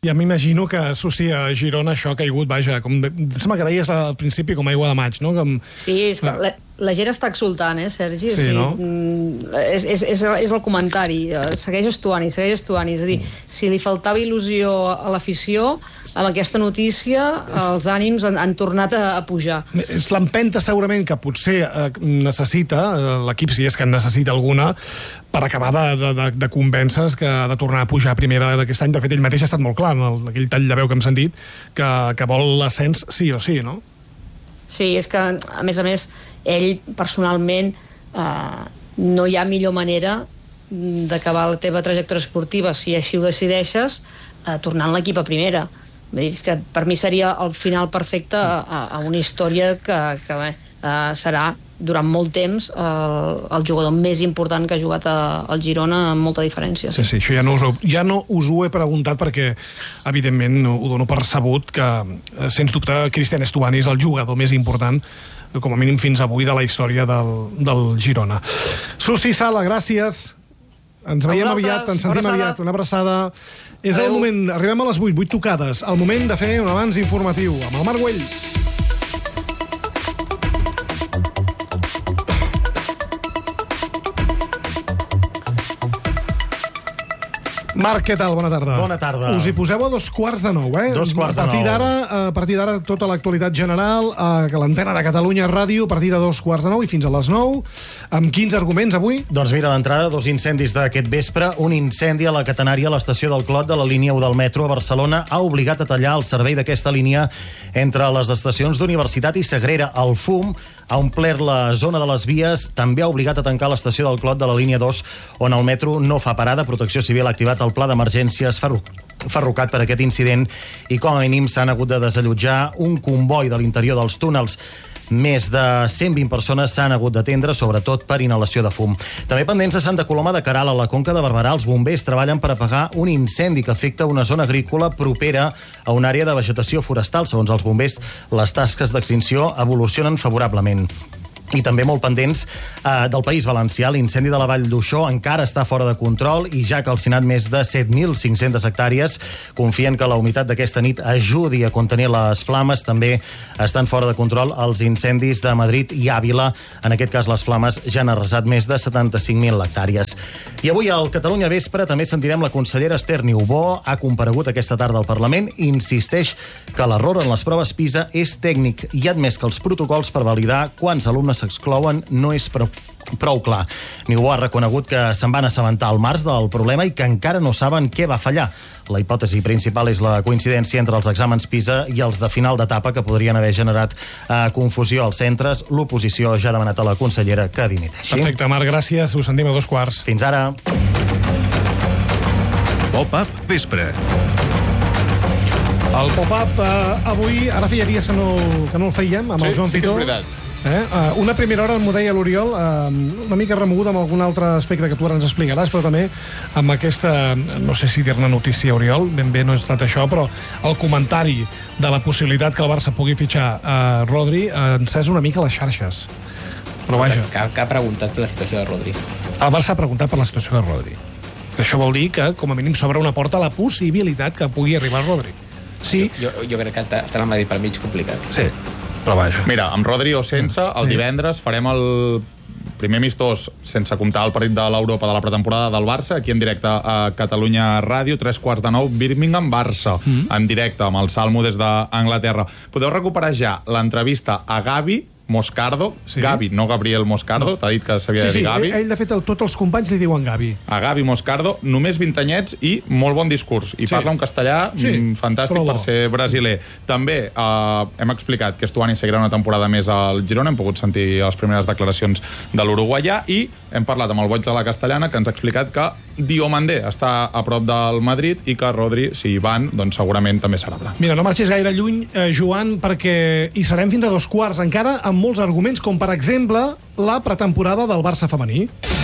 Ja m'imagino que associa a Girona això ha caigut, vaja, sembla que deies al principi com aigua de maig, no? Sí, és que la gent està exultant, Sergi? Sí, no? És el comentari. Segueix estuant. És a dir, si li faltava il·lusió a l'afició, amb aquesta notícia els ànims han tornat a pujar. És l'empenta segurament que potser necessita l'equip, si és que en necessita alguna, per acabar de convèncer que ha de tornar a pujar a primera d'aquest any. De fet, ell mateix ha estat molt clar en aquell tall de veu que hem sentit que vol l'ascens sí o sí, no? Sí, és que, a més, ell personalment no hi ha millor manera d'acabar la teva trajectòria esportiva, si així ho decideixes, tornant l'equip a primera. És que per mi seria el final perfecte a una història que serà durant molt temps el jugador més important que ha jugat al Girona amb molta diferència. Sí, això ja no us ho he preguntat perquè evidentment ho dono per sabut que sens dubte Cristian Estuani és el jugador més important com a mínim fins avui de la història del Girona. Susi Sala, gràcies. Ens veiem aviat, ens sentim aviat. Una abraçada. És el moment, arribem a les 8 tocades, el moment de fer un avanç informatiu amb el Marc Güell. Marc, què tal? Bona tarda. Bona tarda. Us hi poseu a 8:45, eh? 8:45. A partir d'ara, tota l'actualitat general, a l'antena de Catalunya Ràdio, a partir de 8:45 i fins a les 9. Amb quins arguments avui? Doncs mira, d'entrada, 2 incendis d'aquest vespre. Un incendi a la catenària a l'estació del Clot de la línia 1 del metro a Barcelona ha obligat a tallar el servei d'aquesta línia entre les estacions d'Universitat i Sagrera. El fum ha omplert la zona de les vies, també ha obligat a tancar l'estació del Clot de la línia 2, on el metro no fa parada. Protecció Civil ha activat el pla d'emergències ferrocat per aquest incident i com a mínim s'han hagut de desallotjar un comboi de l'interior dels túnels. Més de 120 persones s'han hagut d'atendre, sobretot per inhalació de fum. També pendents de Santa Coloma de Queralt, a la Conca de Barberà, els bombers treballen per apagar un incendi que afecta una zona agrícola propera a una àrea de vegetació forestal. Segons els bombers, les tasques d'extinció evolucionen favorablement. I també molt pendents del País Valencià. L'incendi de la Vall d'Uixó encara està fora de control i ja ha calcinat més de 7.500 hectàrees. Confien que la humitat d'aquesta nit ajudi a contenir les flames. També estan fora de control els incendis de Madrid i Àvila. En aquest cas, les flames ja han arrasat més de 75.000 hectàrees. I avui al Catalunya Vespre també sentirem la consellera Esther Niubó. Ha comparegut aquesta tarda al Parlament i insisteix que l'error en les proves PISA és tècnic i ha admès que els protocols per validar quants alumnes s'exclouen no és prou clar. Niubó ha reconegut que se'n van assabentar al març del problema i que encara no saben què va fallar. La hipòtesi principal és la coincidència entre els exàmens PISA i els de final d'etapa que podrien haver generat confusió als centres. L'oposició ja ha demanat a la consellera que dimiteixi. Perfecte, Marc, gràcies. Us sentim a 2:15. Fins ara. Pop-up Vespre. El pop-up avui, ara feia dies que no el fèiem, amb el Joan Fitó. Sí, és veritat. Una primera hora, m'ho deia l'Oriol, una mica remoguda amb algun altre aspecte que tu ara ens explicaràs, però també amb aquesta, no sé si dir-ne notícia, Oriol, ben bé no ha estat això, però el comentari de la possibilitat que el Barça pugui fitxar Rodri ha encès una mica les xarxes. Però vaja. Que ha preguntat per la situació de Rodri. El Barça ha preguntat per la situació de Rodri. Això vol dir que, com a mínim, s'obre una porta a la possibilitat que pugui arribar Rodri. Sí. Jo crec que està el Madrid pel mig complicat. Sí. Però vaja. Mira, amb Rodri o sense, el divendres farem el primer amistós sense comptar el partit de l'Europa de la pretemporada del Barça, aquí en directe a Catalunya Ràdio, 8:45, Birmingham-Barça, en directe amb el Salmo des d'Anglaterra. Podeu recuperar ja l'entrevista a Gavi Moscardo, Gavi, no Gabriel Moscardo, t'ha dit que s'havia de dir Gavi. Ell, de fet, tots els companys li diuen Gavi. A Gavi Moscardo, només 20 anyets i molt bon discurs. I parla un castellà fantàstic per ser brasiler. També hem explicat que Estuani seguirà una temporada més al Girona, hem pogut sentir les primeres declaracions de l'uruguaià i hem parlat amb el boig de la castellana que ens ha explicat que Diomandé està a prop del Madrid i que Rodri, si hi van, doncs segurament també serà blanc. Mira, no marxis gaire lluny, Joan, perquè hi serem fins a 2:15, encara amb molts arguments, com per exemple la pretemporada del Barça femení.